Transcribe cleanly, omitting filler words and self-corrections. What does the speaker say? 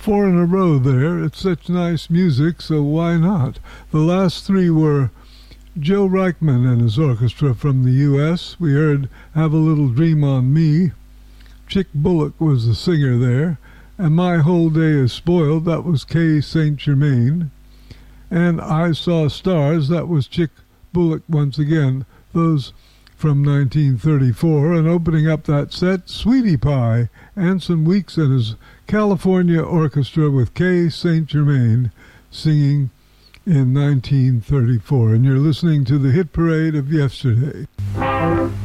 four in a row there. It's such nice music, so why not? The last three were Joe Reichman and his orchestra from the U.S. We heard Have a Little Dream on Me. Chick Bullock was the singer there. And My Whole Day is Spoiled, that was Kay St. Germain. And I Saw Stars, that was Chick Bullock once again. Those from 1934. And opening up that set, Sweetie Pie, Anson Weeks and his California Orchestra with Kay St. Germain singing in 1934. And you're listening to the hit parade of yesterday.